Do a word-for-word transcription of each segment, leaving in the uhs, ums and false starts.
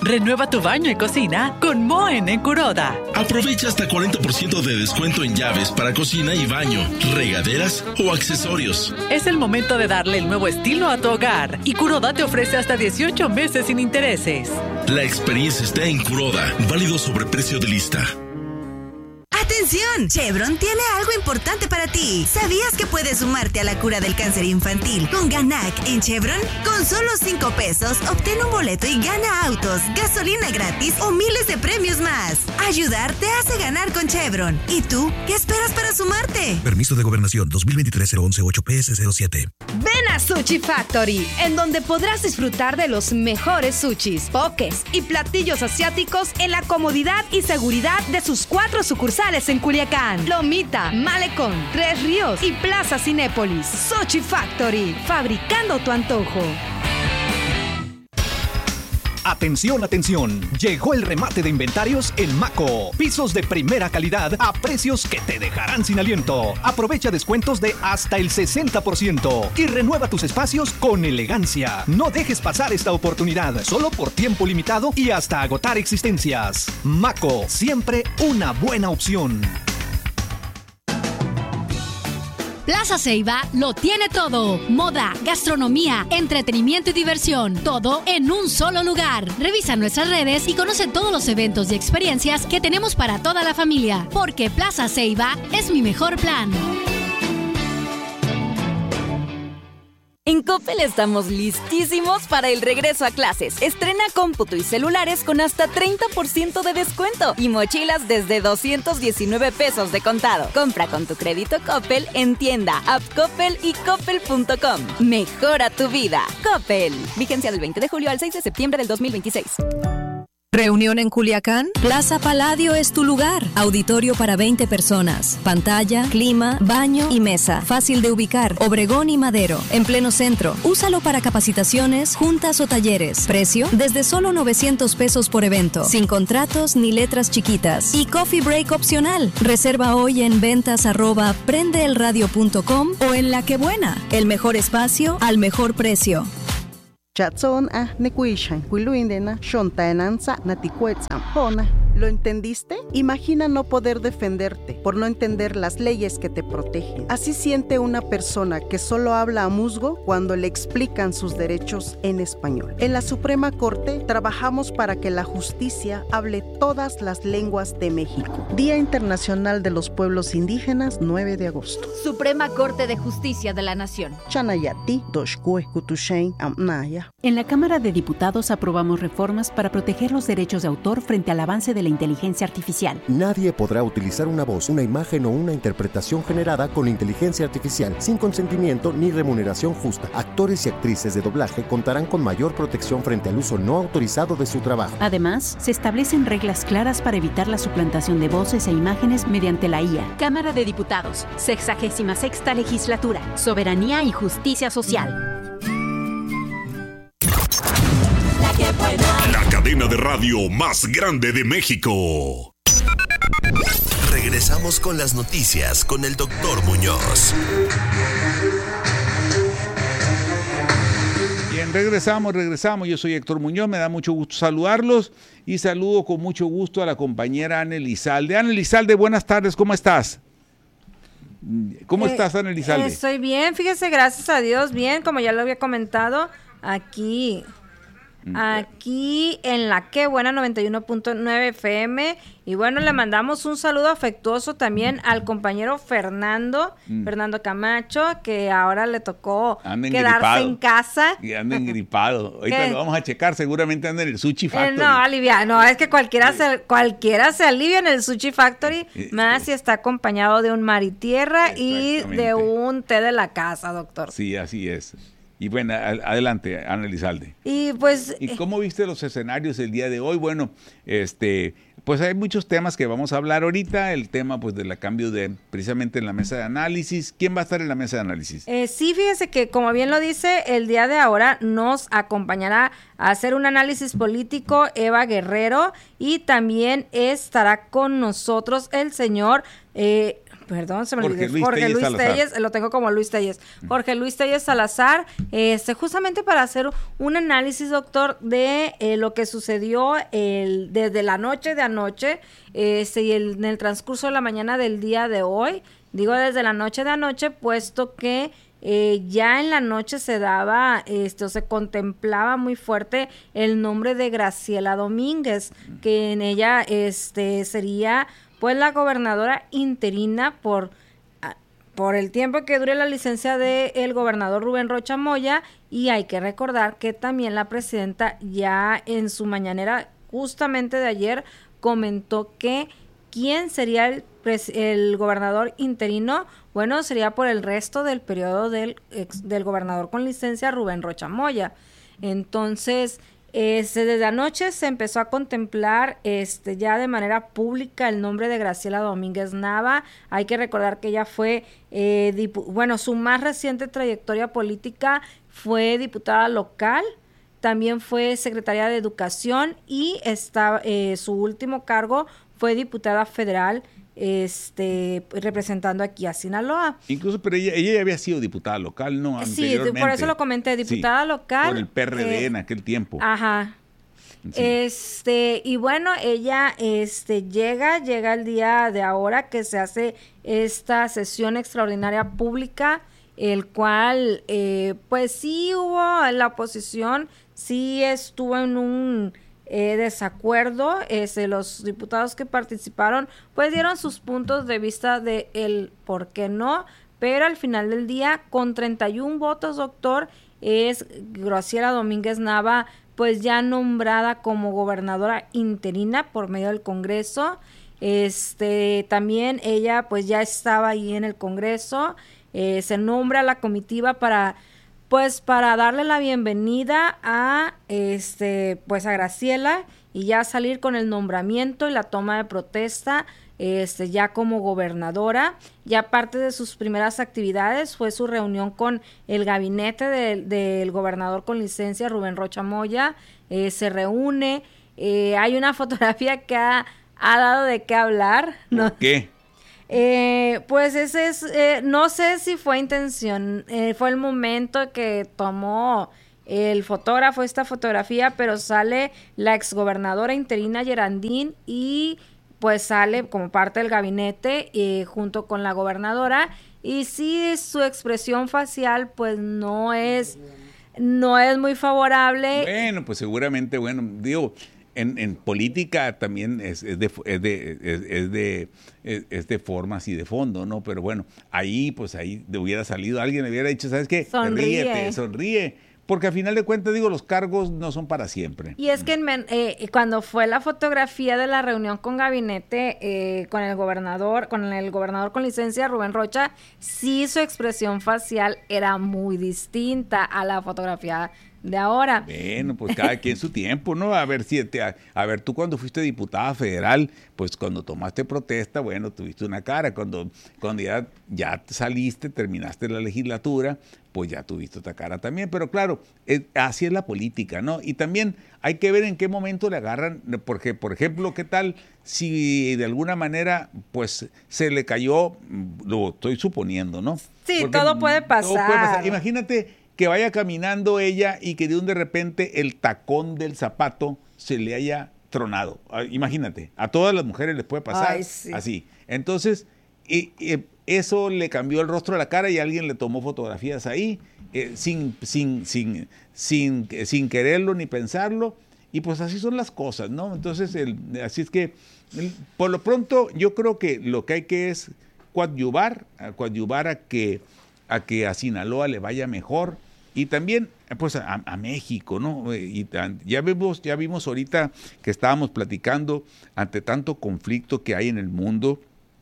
Renueva tu baño y cocina con Moen en Kuroda. Aprovecha hasta cuarenta por ciento de descuento en llaves para cocina y baño, regaderas o accesorios. Es el momento de darle el nuevo estilo a tu hogar y Kuroda te ofrece hasta dieciocho meses sin intereses. La experiencia está en Kuroda, válido sobre precio de lista. ¡Atención! Chevron tiene algo importante para ti. ¿Sabías que puedes sumarte a la cura del cáncer infantil con Ganac en Chevron? Con solo cinco pesos, obtén un boleto y gana autos, gasolina gratis o miles de premios más. Ayudar te hace ganar con Chevron. ¿Y tú? ¿Qué esperas para sumarte? Permiso de Gobernación dos mil veintitrés cero once ocho P S cero siete. Ven a Sushi Factory, en donde podrás disfrutar de los mejores sushis, pokés y platillos asiáticos en la comodidad y seguridad de sus cuatro sucursales en Culiacán, Lomita, Malecón, Tres Ríos y Plaza Cinépolis. Sushi Factory, fabricando tu antojo. Atención, atención, llegó el remate de inventarios en Maco. Pisos de primera calidad a precios que te dejarán sin aliento. Aprovecha descuentos de hasta el sesenta por ciento y renueva tus espacios con elegancia. No dejes pasar esta oportunidad, solo por tiempo limitado y hasta agotar existencias. Maco, siempre una buena opción. Plaza Ceiba lo tiene todo. Moda, gastronomía, entretenimiento y diversión. Todo en un solo lugar. Revisa nuestras redes y conoce todos los eventos y experiencias que tenemos para toda la familia. Porque Plaza Ceiba es mi mejor plan. En Coppel estamos listísimos para el regreso a clases. Estrena cómputo y celulares con hasta treinta por ciento de descuento y mochilas desde doscientos diecinueve pesos de contado. Compra con tu crédito Coppel en tienda, app Coppel y coppel punto com. Mejora tu vida. Coppel. Vigencia del veinte de julio al seis de septiembre del dos mil veintiséis. ¿Reunión en Culiacán? Plaza Palladio es tu lugar. Auditorio para veinte personas. Pantalla, clima, baño y mesa. Fácil de ubicar. Obregón y Madero. En pleno centro. Úsalo para capacitaciones, juntas o talleres. Precio desde solo novecientos pesos por evento. Sin contratos ni letras chiquitas. Y coffee break opcional. Reserva hoy en ventas arroba prendeelradio punto com o en La Que Buena. El mejor espacio al mejor precio. Chatson a nekuishan, kuiluindena, shontaenanza, naticuetzam, pona. ¿Lo entendiste? Imagina no poder defenderte por no entender las leyes que te protegen. Así siente una persona que solo habla a musgo cuando le explican sus derechos en español. En la Suprema Corte trabajamos para que la justicia hable todas las lenguas de México. Día Internacional de los Pueblos Indígenas, nueve de agosto. Suprema Corte de Justicia de la Nación. Chanayati, Doshkue, Kutushain, Amnaya. En la Cámara de Diputados aprobamos reformas para proteger los derechos de autor frente al avance de la inteligencia artificial. Nadie podrá utilizar una voz, una imagen o una interpretación generada con inteligencia artificial sin consentimiento ni remuneración justa. Actores y actrices de doblaje contarán con mayor protección frente al uso no autorizado de su trabajo. Además, se establecen reglas claras para evitar la suplantación de voces e imágenes mediante la I A. Cámara de Diputados, sexagésima sexta legislatura, soberanía y justicia social. La cadena de radio más grande de México. Regresamos con las noticias con el doctor Muñoz. Bien, regresamos, regresamos. Yo soy Héctor Muñoz, me da mucho gusto saludarlos y saludo con mucho gusto a la compañera Ana Elizalde. Ana Elizalde, buenas tardes, ¿cómo estás? ¿Cómo eh, estás, Ana Elizalde? Estoy bien, fíjese, gracias a Dios, bien, como ya lo había comentado, aquí... Aquí en La Que Buena noventa y uno punto nueve F M. Y bueno, le mandamos un saludo afectuoso también al compañero Fernando, mm. Fernando Camacho, que ahora le tocó anda quedarse engripado. En casa. Y anda engripado. Ahorita lo vamos a checar, seguramente anda en el Sushi Factory. Eh, no, alivia, no, es que cualquiera se, cualquiera se alivia en el Sushi Factory, eh, más eh, si está acompañado de un mar y tierra y de un té de la casa, doctor. Sí, así es. Y bueno, adelante, Ana Elizalde. Y pues... ¿Y cómo viste los escenarios el día de hoy? Bueno, este, pues hay muchos temas que vamos a hablar ahorita. El tema, pues, del cambio de, precisamente en la mesa de análisis. ¿Quién va a estar en la mesa de análisis? Eh, sí, fíjese que, como bien lo dice, el día de ahora nos acompañará a hacer un análisis político Eva Guerrero y también estará con nosotros el señor... Eh, Perdón, se me Jorge olvidó. Luis Jorge Telles Luis Salazar. Telles, lo tengo como Luis Telles. Jorge Luis Telles Salazar, este, justamente para hacer un análisis, doctor, de eh, lo que sucedió el, desde la noche de anoche este, y el, en el transcurso de la mañana del día de hoy. Digo desde la noche de anoche, puesto que eh, ya en la noche se daba, este, o se contemplaba muy fuerte el nombre de Graciela Domínguez, que en ella este, sería pues la gobernadora interina por, por el tiempo que dure la licencia del gobernador Rubén Rocha Moya, y hay que recordar que también la presidenta ya en su mañanera justamente de ayer comentó que quién sería el, el gobernador interino. Bueno, sería por el resto del periodo del, ex, del gobernador con licencia Rubén Rocha Moya. Entonces, Este, desde anoche se empezó a contemplar este, ya de manera pública el nombre de Graciela Domínguez Nava. Hay que recordar que ella fue, eh, dipu- bueno, su más reciente trayectoria política fue diputada local, también fue secretaria de Educación y está, eh, su último cargo fue diputada federal, este representando aquí a Sinaloa. Incluso, pero ella, ella ya había sido diputada local, ¿no? Sí, por eso lo comenté, diputada sí, local. Por el P R D eh, en aquel tiempo. Ajá. Sí. Este, y bueno, ella este llega, llega el día de ahora que se hace esta sesión extraordinaria pública, el cual, eh, pues sí hubo la oposición, sí estuvo en un Eh, desacuerdo, este, los diputados que participaron pues dieron sus puntos de vista de el por qué no, pero al final del día con treinta y uno votos, doctor, es Graciela Domínguez Nava pues ya nombrada como gobernadora interina por medio del Congreso. Este, también ella pues ya estaba ahí en el Congreso, eh, se nombra la comitiva para pues para darle la bienvenida a este pues a Graciela y ya salir con el nombramiento y la toma de protesta este ya como gobernadora. Ya parte de sus primeras actividades fue su reunión con el gabinete del, del gobernador con licencia Rubén Rocha Moya. Eh, se reúne, eh, hay una fotografía que ha, ha dado de qué hablar, ¿no? ¿Por qué? Eh, pues ese es, eh, no sé si fue intención, eh, fue el momento que tomó el fotógrafo esta fotografía, pero sale la exgobernadora interina Gerandín y pues sale como parte del gabinete eh, junto con la gobernadora, y sí su expresión facial pues no es, no es muy favorable. Bueno, pues seguramente, bueno, digo, En, en política también es, es, de, es, de, es, es, de, es, es de formas y de fondo, ¿no? Pero bueno, ahí, pues ahí hubiera salido, alguien le hubiera dicho, ¿sabes qué? Sonríe. Ríete, sonríe. Porque al final de cuentas, digo, los cargos no son para siempre. Y es que en, eh, cuando fue la fotografía de la reunión con gabinete, eh, con el gobernador, con el gobernador con licencia, Rubén Rocha, sí su expresión facial era muy distinta a la fotografía de ahora. Bueno, pues cada quien su tiempo, ¿no? A ver si te, a, a ver, tú cuando fuiste diputada federal, pues cuando tomaste protesta, bueno, tuviste una cara. Cuando, cuando ya, ya saliste, terminaste la legislatura, pues ya tuviste otra cara también. Pero claro, es, así es la política, ¿no? Y también hay que ver en qué momento le agarran, porque, por ejemplo, qué tal si de alguna manera, pues, se le cayó, lo estoy suponiendo, ¿no? Sí, porque todo puede pasar. Todo puede pasar. Imagínate que vaya caminando ella y que de un de repente el tacón del zapato se le haya tronado. Imagínate, a todas las mujeres les puede pasar. Ay, sí. Así. Entonces, y, y eso le cambió el rostro a la cara y alguien le tomó fotografías ahí, eh, sin, sin, sin, sin, sin quererlo ni pensarlo. Y pues así son las cosas, ¿no? Entonces, el, así es que, el, por lo pronto, yo creo que lo que hay que es coadyuvar, a coadyuvar a que, a que a Sinaloa le vaya mejor. Y también, pues, a, a México, ¿no? Y ya vimos, ya vimos ahorita que estábamos platicando ante tanto conflicto que hay en el mundo,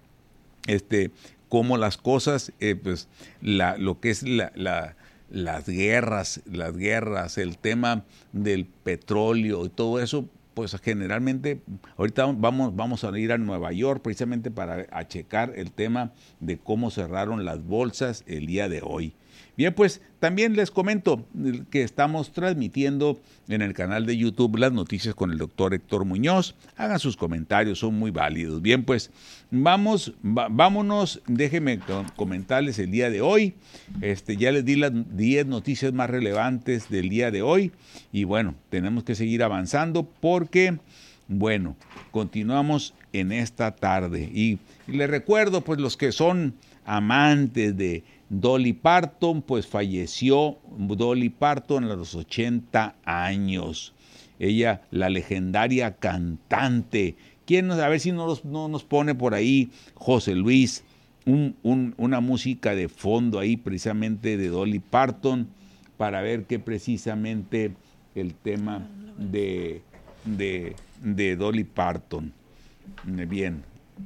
este, cómo las cosas, eh, pues, la, lo que es la, la, las guerras, las guerras, el tema del petróleo y todo eso, pues generalmente, ahorita vamos, vamos a ir a Nueva York precisamente para a checar el tema de cómo cerraron las bolsas el día de hoy. Bien, pues también les comento que estamos transmitiendo en el canal de YouTube las noticias con el doctor Héctor Muñoz. Hagan sus comentarios, son muy válidos. Bien, pues vamos, va, vámonos, déjenme comentarles el día de hoy. Este, ya les di las diez noticias más relevantes del día de hoy y bueno, tenemos que seguir avanzando porque, bueno, continuamos en esta tarde. Y, y les recuerdo, pues los que son amantes de Dolly Parton, pues falleció Dolly Parton a los ochenta años. Ella, la legendaria cantante. ¿Quién nos, a ver si no nos, no nos pone por ahí José Luis un, un, una música de fondo ahí precisamente de Dolly Parton para ver qué precisamente el tema de, de, de Dolly Parton. Bien,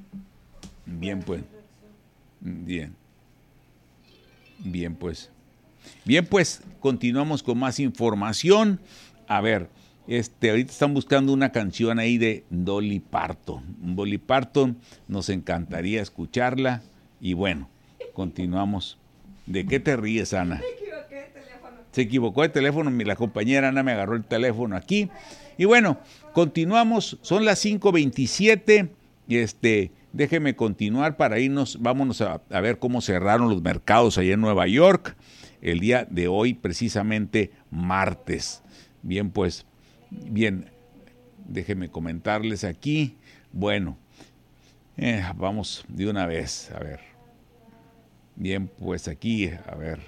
bien pues, bien. Bien, pues. Bien, pues, continuamos con más información. A ver, este, ahorita están buscando una canción ahí de Dolly Parton. Dolly Parton, nos encantaría escucharla. Y bueno, continuamos. ¿De qué te ríes, Ana? Me equivoqué de teléfono. Se equivocó de teléfono, la compañera Ana me agarró el teléfono aquí. Y bueno, continuamos, son las cinco veintisiete, este... Déjeme continuar para irnos, vámonos a, a ver cómo cerraron los mercados allá en Nueva York el día de hoy, precisamente martes. Bien, pues, bien, déjenme comentarles aquí. Bueno, eh, vamos de una vez, a ver. Bien, pues aquí, a ver.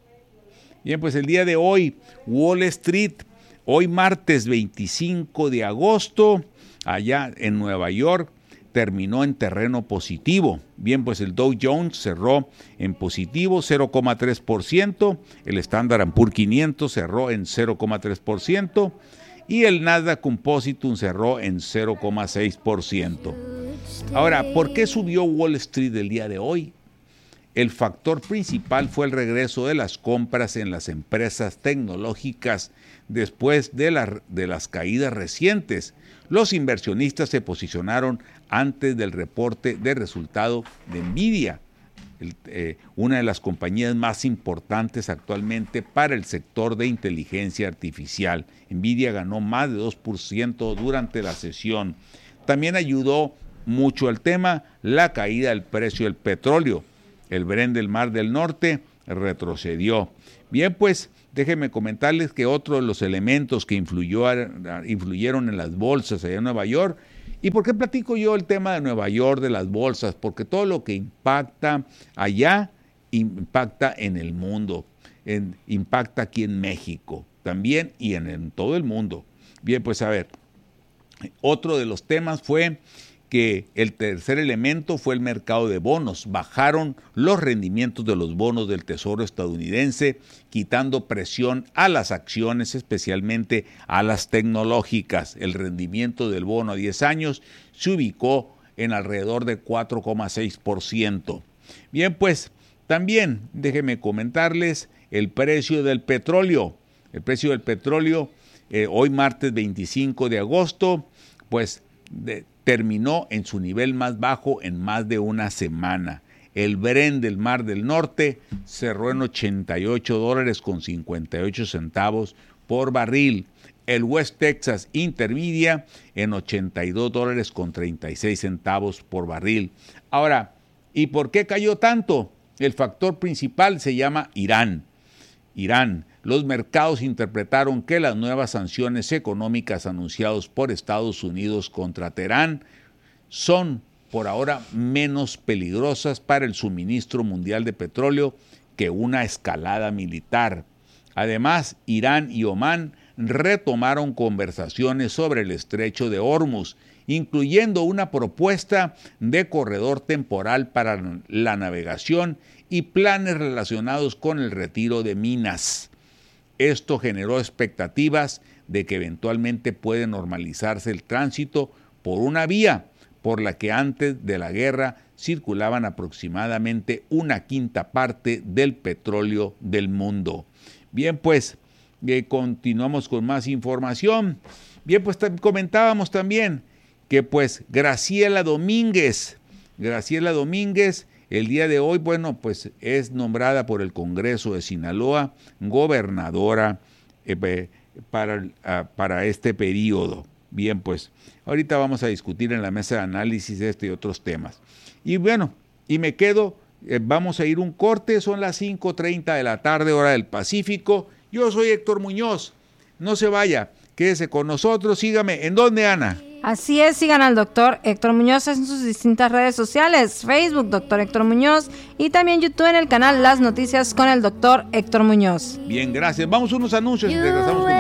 Bien, pues el día de hoy, Wall Street, hoy martes veinticinco de agosto, allá en Nueva York, terminó en terreno positivo. Bien, pues el Dow Jones cerró en positivo cero coma tres por ciento, el Standard and Poor's quinientos cerró en cero coma tres por ciento y el Nasdaq Composite cerró en cero coma seis por ciento. Ahora, ¿por qué subió Wall Street el día de hoy? El factor principal fue el regreso de las compras en las empresas tecnológicas después de, la, de las caídas recientes. Los inversionistas se posicionaron antes del reporte de resultado de Nvidia, el, eh, una de las compañías más importantes actualmente para el sector de inteligencia artificial. Nvidia ganó más de dos por ciento durante la sesión. También ayudó mucho al tema la caída del precio del petróleo. El Brent del Mar del Norte retrocedió. Bien, pues déjenme comentarles que otro de los elementos que influyó, influyeron en las bolsas allá en Nueva York. ¿Y por qué platico yo el tema de Nueva York, de las bolsas? Porque todo lo que impacta allá impacta en el mundo, en, impacta aquí en México también y en, en todo el mundo. Bien, pues a ver, otro de los temas fue que el tercer elemento fue el mercado de bonos. Bajaron los rendimientos de los bonos del Tesoro estadounidense, quitando presión a las acciones, especialmente a las tecnológicas. El rendimiento del bono a diez años se ubicó en alrededor de cuatro coma seis por ciento. Bien, pues también déjenme comentarles el precio del petróleo. El precio del petróleo eh, hoy martes veinticinco de agosto, pues de, terminó en su nivel más bajo en más de una semana. El Brent del Mar del Norte cerró en ochenta y ocho dólares con cincuenta y ocho centavos por barril. El West Texas Intermedia en ochenta y dos dólares con treinta y seis centavos por barril. Ahora, ¿y por qué cayó tanto? El factor principal se llama Irán. Irán. Los mercados interpretaron que las nuevas sanciones económicas anunciadas por Estados Unidos contra Teherán son por ahora menos peligrosas para el suministro mundial de petróleo que una escalada militar. Además, Irán y Omán retomaron conversaciones sobre el estrecho de Hormuz, incluyendo una propuesta de corredor temporal para la navegación y planes relacionados con el retiro de minas. Esto generó expectativas de que eventualmente puede normalizarse el tránsito por una vía por la que antes de la guerra circulaban aproximadamente una quinta parte del petróleo del mundo. Bien, pues eh, continuamos con más información. Bien, pues comentábamos también que pues Graciela Domínguez, Graciela Domínguez El día de hoy, bueno, pues es nombrada por el Congreso de Sinaloa gobernadora eh, para, uh, para este periodo. Bien, pues ahorita vamos a discutir en la mesa de análisis este y otros temas. Y bueno, y me quedo, eh, vamos a ir un corte, son las cinco treinta de la tarde, hora del Pacífico. Yo soy Héctor Muñoz, no se vaya, quédese con nosotros, sígame. ¿En dónde, Ana? Así es, sigan al doctor Héctor Muñoz en sus distintas redes sociales, Facebook, doctor Héctor Muñoz, y también YouTube en el canal Las Noticias con el doctor Héctor Muñoz. Bien, gracias. Vamos a unos anuncios y regresamos con